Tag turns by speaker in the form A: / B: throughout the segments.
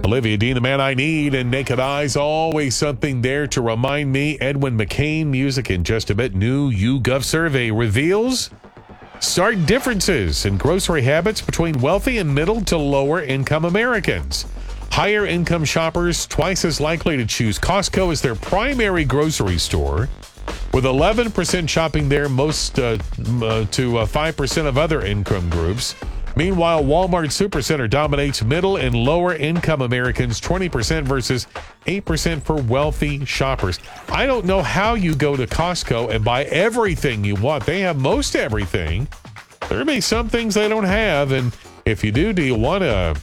A: Olivia Dean, the man I need, and Naked Eyes, always something there to remind me. Edwin McCain music in just a bit. New YouGov survey reveals stark differences in grocery habits between wealthy and middle to lower income Americans. Higher income shoppers twice as likely to choose Costco as their primary grocery store, with 11% shopping there most to 5% of other income groups. Meanwhile, Walmart Supercenter dominates middle and lower income Americans, 20% versus 8% for wealthy shoppers. I don't know how you go to Costco and buy everything you want. They have most everything. There may be some things they don't have, and if you do you want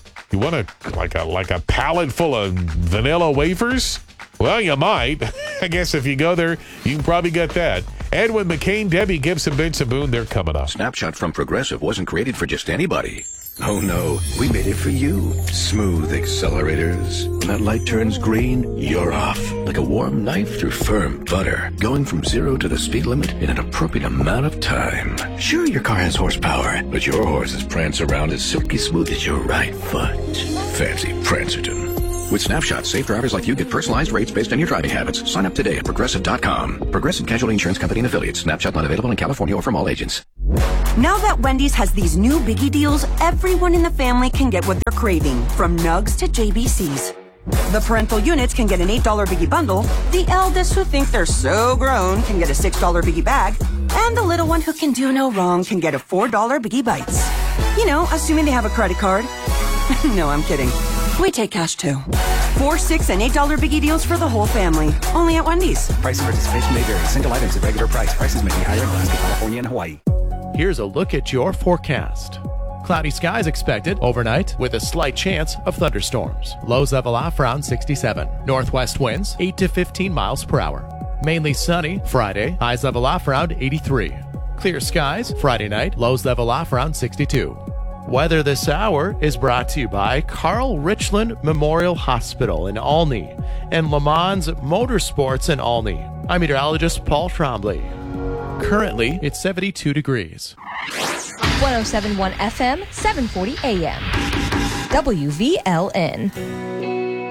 A: like a pallet full of vanilla wafers? Well, you might. I guess if you go there, you can probably get that. Edwin McCain, Debbie Gibson, Benson Boone, they're coming up.
B: Snapshot from Progressive wasn't created for just anybody. Oh no, we made it for you. Smooth accelerators. When that light turns green, you're off. Like a warm knife through firm butter. Going from 0 to the speed limit in an appropriate amount of time. Sure, your car has horsepower, but your horses prance around as silky smooth as your right foot. Fancy Prancerton. With Snapshot, safe drivers like you get personalized rates based on your driving habits. Sign up today at Progressive.com. Progressive Casualty Insurance Company and Affiliates. Snapshot not available in California or from all agents.
C: Now that Wendy's has these new biggie deals, everyone in the family can get what they're craving, from nugs to JBCs. The parental units can get an $8 biggie bundle, the eldest who think they're so grown can get a $6 biggie bag, and the little one who can do no wrong can get a $4 biggie bites. You know, assuming they have a credit card. No, I'm kidding. We take cash too. $4, $6, and $8 biggie deals for the whole family. Only at Wendy's.
D: Price and participation may vary. Single items at regular price. Prices may be higher in Alaska, California, and Hawaii.
E: Here's a look at your forecast. Cloudy skies expected overnight with a slight chance of thunderstorms. Lows level off around 67. Northwest winds 8 to 15 miles per hour. Mainly sunny Friday. Highs level off around 83. Clear skies Friday night. Lows level off around 62. Weather this hour is brought to you by Carl Richland Memorial Hospital in Olney and Le Mans Motorsports in Olney. I'm meteorologist Paul Trombley. Currently, it's 72 degrees.
F: 107.1 FM, 740 AM. WVLN.